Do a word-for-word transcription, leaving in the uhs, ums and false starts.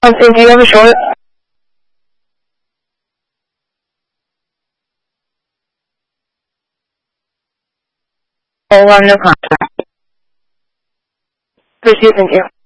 something you ever showed? Oh, I'm no contact. Proceed, thank you.